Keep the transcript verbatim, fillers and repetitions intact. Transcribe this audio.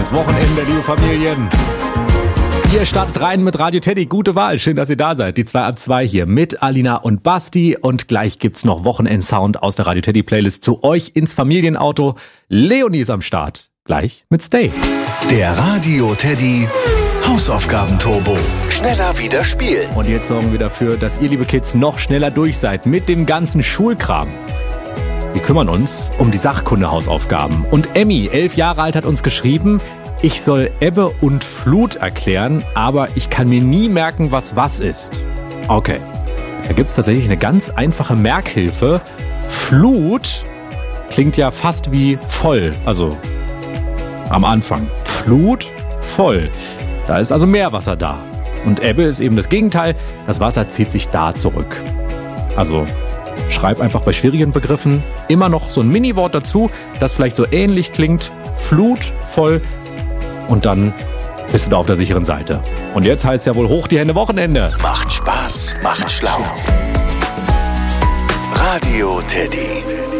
Schönes Wochenende, liebe Familien. Ihr startet rein mit Radio Teddy. Gute Wahl. Schön, dass ihr da seid. Die zwei ab zwei hier mit Alina und Basti. Und gleich gibt's noch Wochenend-Sound aus der Radio Teddy Playlist zu euch ins Familienauto. Leonie ist am Start. Gleich mit Stay. Der Radio Teddy Hausaufgaben-Turbo. Schneller wieder spielen. Und jetzt sorgen wir dafür, dass ihr, liebe Kids, noch schneller durch seid mit dem ganzen Schulkram. Wir kümmern uns um die Sachkunde-Hausaufgaben. Und Emmy, elf Jahre alt, hat uns geschrieben, ich soll Ebbe und Flut erklären, aber ich kann mir nie merken, was was ist. Okay, da gibt's tatsächlich eine ganz einfache Merkhilfe. Flut klingt ja fast wie voll, also am Anfang. Flut, voll. Da ist also Meerwasser da. Und Ebbe ist eben das Gegenteil, das Wasser zieht sich da zurück. Also schreib einfach bei schwierigen Begriffen immer noch so ein Mini-Wort dazu, das vielleicht so ähnlich klingt. Flut, voll. Und dann bist du da auf der sicheren Seite. Und jetzt heißt es ja wohl hoch die Hände Wochenende. Macht Spaß, macht schlau. Radio Teddy.